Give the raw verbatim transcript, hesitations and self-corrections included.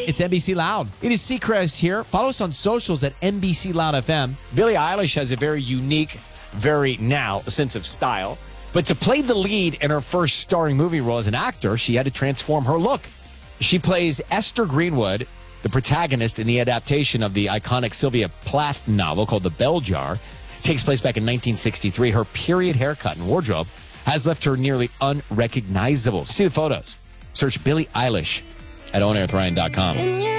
It's N B C Loud. It is Seacrest here. Follow us on socials at N B C Loud F M. Billie Eilish has a very unique, very now sense of style. But to play the lead in her first starring movie role as an actor, she had to transform her look. She plays Esther Greenwood, the protagonist in the adaptation of the iconic Sylvia Plath novel called The Bell Jar. It takes place back in nineteen sixty-three. Her period haircut and wardrobe has left her nearly unrecognizable. See the photos. Search Billie Eilish at on air with ryan dot com.